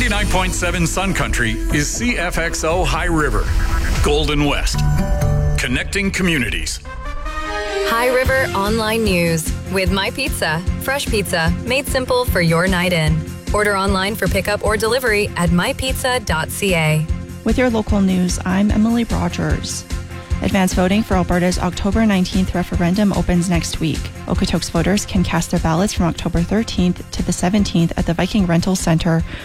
99.7 Sun Country is CFXO High River, Golden West, connecting communities. High River Online News with My Pizza. Fresh pizza made simple for your night in. Order online for pickup or delivery at mypizza.ca. With your local news, I'm Emily Rogers. Advance voting for Alberta's October 19th referendum opens next week. Okotoks voters can cast their ballots from October 13th to the 17th at the Viking Rental Centre